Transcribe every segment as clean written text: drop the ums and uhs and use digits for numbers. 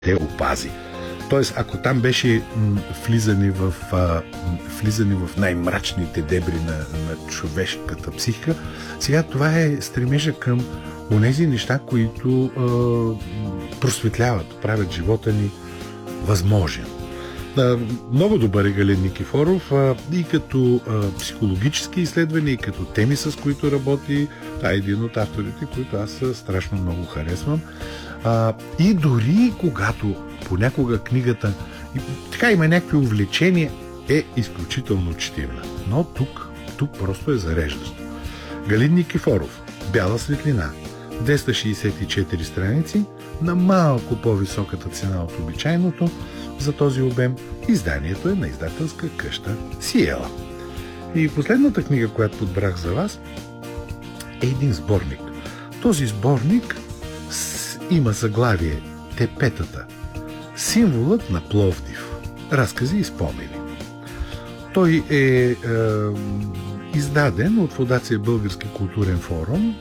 те опази. Тоест, ако там беше влизане в най-мрачните дебри на човешката психика, сега това е стремежа към онези неща, които просветляват, правят живота ни възможен. Много добър е Галин Никифоров и като психологически изследвания, и като теми, с които работи. Това е един от авторите, които аз страшно много харесвам. И дори когато понякога книгата така има някакви увлечения, е изключително четивна. Но тук просто е зареждащо. Галин Никифоров, Бяла светлина, 264 страници, на малко по-високата цена от обичайното за този обем. Изданието е на издателска къща Сиела. И последната книга, която подбрах за вас, е един сборник. Този сборник има заглавие Тепетата. Символът на Пловдив. Разкази и спомени. Той е издаден от Фондация Български културен форум,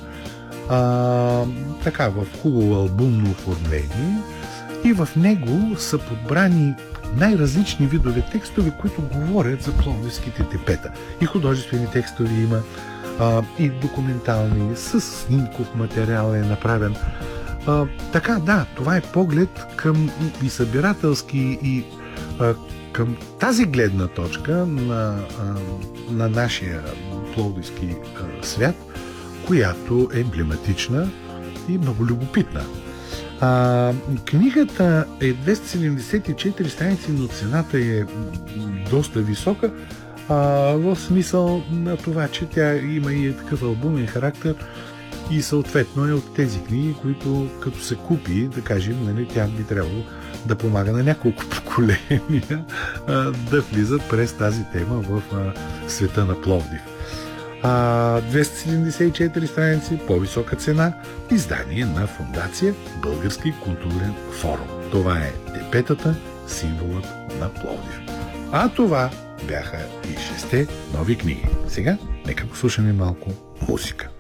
така в хубаво албумно оформление, и в него са подбрани най-различни видове текстове, които говорят за пловдивските тепета. И художествени текстове има, и документални, с снимков материал е направен. Така, да, това е поглед към и събирателски, и към тази гледна точка на нашия пловдивски свят, която е емблематична и много любопитна. Книгата е 274 страници, но цената е доста висока, в смисъл на това, че тя има и такъв албумен характер и съответно е от тези книги, които като се купи, да кажем, нали, тя би трябвало да помага на няколко поколения да влизат през тази тема в света на Пловдив. 274 страници, по-висока цена, издание на Фондация Български културен форум. Това е Тепетата, символът на Пловдив. А това бяха и 6 нови книги. Сега нека послушаме малко музика.